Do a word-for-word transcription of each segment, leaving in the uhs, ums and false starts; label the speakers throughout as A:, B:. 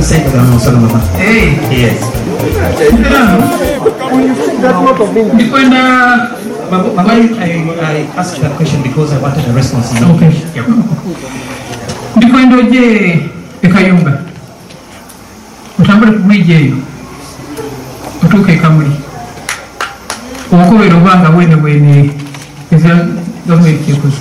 A: say that I'm also Mama.
B: Hey.
A: Yes. Mama, I, I asked that question because I wanted a response.
B: Okay.
A: Yep.
B: Ndikwenda oje ekayumba. Utambule kumwejeyo. Utuke ekamuli. Okubera obanga wene wene eza gavumenti ekoze.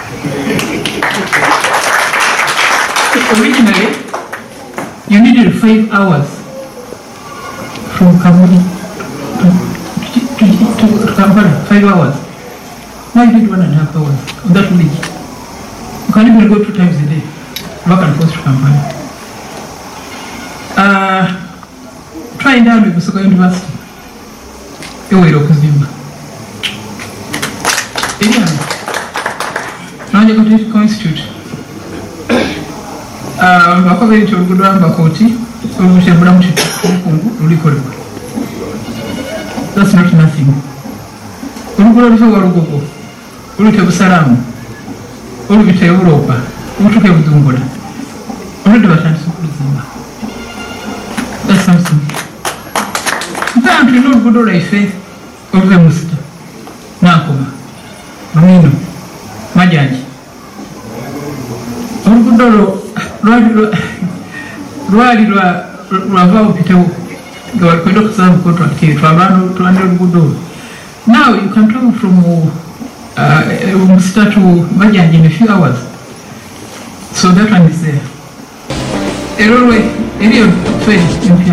B: Originally, you needed five hours from Kamuli to, to, to, to Kampala, five hours. Now you need one and a half hours on that village. You can even go two times a day, back and forth to Kampala. Uh, try and down with Busoga University. You will look at Zimba. Now you go to the Institute. Bakaba ekyo olugudwamba kooti olutembula mu kitundu lulikolebwa. That's not nothing. Oluguudo oluva Walugogo oluyita Busalaamu olubita Europa olutuuka e Budungula oludde batandise okuluzimba. That's something. Mpaa tulina oluguudo lwaife oluva e Musita Nankoma Lumino Majanji oluguudo olwo lwali lwava opitawo nga walikwenda okusaba mu contract twalwana oluguudo olwo. Now you can travel from uh, Musita to Majanji in a few hours. So that one is there. Erolwe eriyo feri empya